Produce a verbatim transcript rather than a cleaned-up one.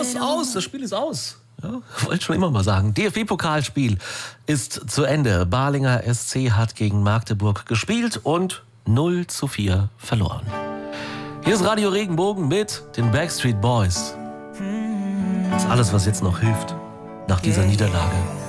aus, aus, das Spiel ist aus. Ja, wollte schon immer mal sagen. D F B-Pokalspiel ist zu Ende. Balinger S C hat gegen Magdeburg gespielt und null zu vier verloren. Hier ist Radio Regenbogen mit den Backstreet Boys. Das ist alles, was jetzt noch hilft nach dieser Niederlage.